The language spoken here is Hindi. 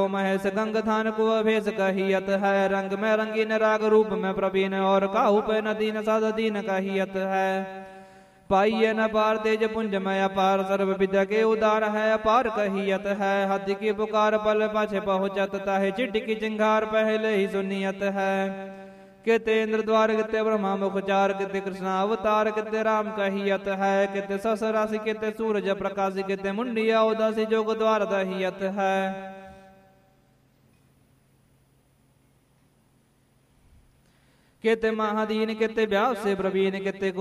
महेश गंग थान को अभेस कहियत है। रंग में रंगीन राग रूप में प्रवीण और काहू पे नदीन सद दीन कहियत है। पाइये न पार तेज पुंज में अपार सर्व विद्या के उदार है। अपार कहियत है हाथी की पुकार पल पाछे पहुंचत ताहे चिट्ठी की चिंगार पहले ही सुनियत है। किते इंद्र द्वार किते ब्रह्मा मुख चार किते कृष्ण अवतार किते राम कहियत है। किते सस राशि किते सूरज प्रकाश किते मुंडिया उदासी जोग द्वार दहियत है। किते महादीन किते व्यास से प्रवीण किते